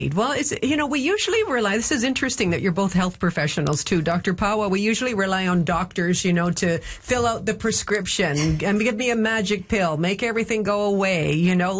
Well, we usually rely, this is interesting that you're both health professionals too. Dr. Pawa, we usually rely on doctors, to fill out the prescription and give me a magic pill, make everything go away.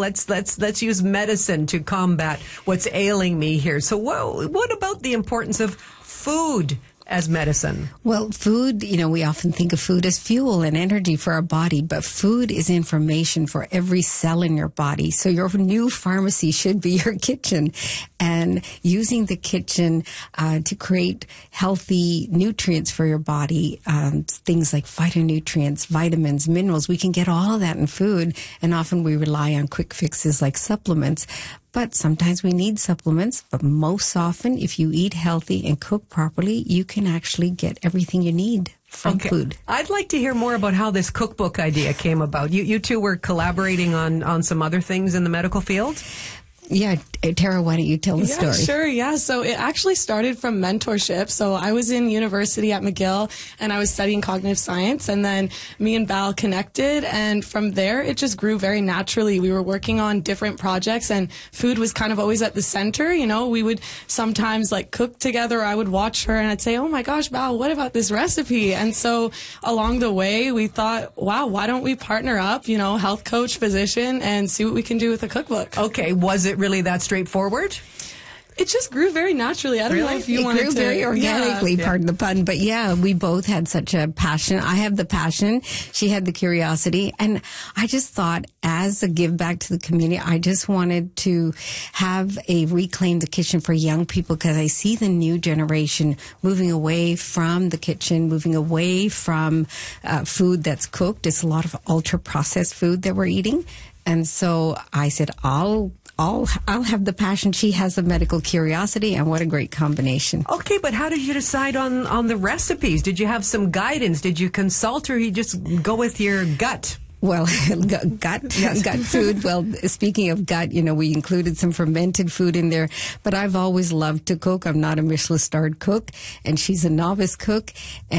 Let's use medicine to combat what's ailing me here. So what about the importance of food as medicine? Well, food, we often think of food as fuel and energy for our body, but food is information for every cell in your body. So your new pharmacy should be your kitchen, and using the kitchen to create healthy nutrients for your body, things like phytonutrients, vitamins, minerals. We can get all of that in food, and often we rely on quick fixes like supplements. But sometimes we need supplements, but most often, if you eat healthy and cook properly, you can actually get everything you need from food. I'd like to hear more about how this cookbook idea came about. You two were collaborating on some other things in the medical field? Yeah, Tara, why don't you tell the story? Sure, yeah. So it actually started from mentorship. So I was in university at McGill, and I was studying cognitive science, and then me and Val connected, and from there it just grew very naturally. We were working on different projects, and food was kind of always at the center. We would sometimes cook together. I would watch her, and I'd say, oh my gosh, Val, what about this recipe? And so along the way, we thought, wow, why don't we partner up, health coach, physician, and see what we can do with a cookbook. Okay, was it really that straightforward? It just grew very naturally. I don't know if you wanted to. It grew very organically, pardon the pun. But we both had such a passion. I have the passion. She had the curiosity. And I just thought, as a give back to the community, I just wanted to have a Reclaim the Kitchen for young people, because I see the new generation moving away from the kitchen, moving away from food that's cooked. It's a lot of ultra-processed food that we're eating. And so I said, I'll have the passion. She has the medical curiosity, and what a great combination. Okay, but how did you decide on the recipes? Did you have some guidance? Did you consult, or you just go with your gut? Well, gut food. Well, speaking of gut, we included some fermented food in there, but I've always loved to cook. I'm not a Michelin-starred cook, and she's a novice cook.